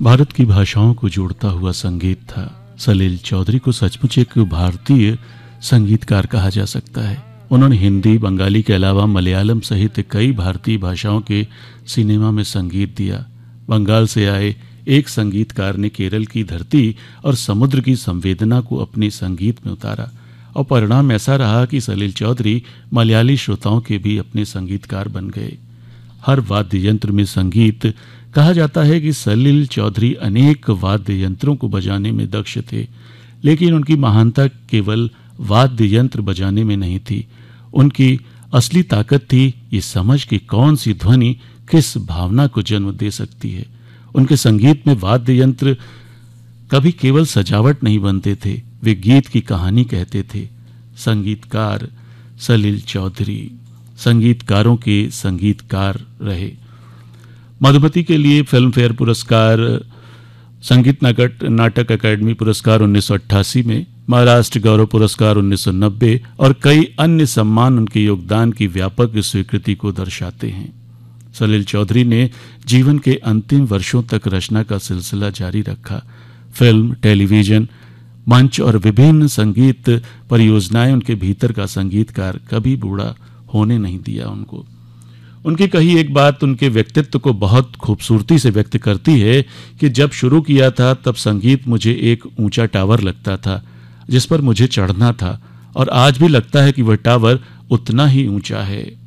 भारत की भाषाओं को जोड़ता हुआ संगीत था। सलील चौधरी को सचमुच एक भारतीय संगीतकार कहा जा सकता है। उन्होंने हिंदी, बंगाली के अलावा मलयालम सहित कई भारतीय भाषाओं के सिनेमा में संगीत दिया। बंगाल से आए एक संगीतकार ने केरल की धरती और समुद्र की संवेदना को अपने संगीत में उतारा और परिणाम ऐसा रहा कि सलील चौधरी मलयाली श्रोताओं के भी अपने संगीतकार बन गए। हर वाद्य यंत्र में संगीत। कहा जाता है कि सलील चौधरी अनेक वाद्य यंत्रों को बजाने में दक्ष थे, लेकिन उनकी महानता केवल वाद्य यंत्र बजाने में नहीं थी। उनकी असली ताकत थी ये समझ कि कौन सी ध्वनि किस भावना को जन्म दे सकती है। उनके संगीत में वाद्य यंत्र कभी केवल सजावट नहीं बनते थे, वे गीत की कहानी कहते थे। संगीतकार सलील चौधरी संगीतकारों के संगीतकार रहे। मधुमती के लिए फिल्म फेयर पुरस्कार, संगीत नाटक अकादमी पुरस्कार 1988 में, महाराष्ट्र गौरव पुरस्कार 1990 और कई अन्य सम्मान उनके योगदान की व्यापक स्वीकृति को दर्शाते हैं। सलील चौधरी ने जीवन के अंतिम वर्षों तक रचना का सिलसिला जारी रखा। फिल्म, टेलीविजन, मंच और विभिन्न संगीत परियोजनाएं उनके भीतर का संगीतकार कभी बूढ़ा होने नहीं दिया उनको। उनकी कही एक बात उनके व्यक्तित्व को बहुत खूबसूरती से व्यक्त करती है कि जब शुरू किया था तब संगीत मुझे एक ऊंचा टावर लगता था जिस पर मुझे चढ़ना था, और आज भी लगता है कि वह टावर उतना ही ऊंचा है।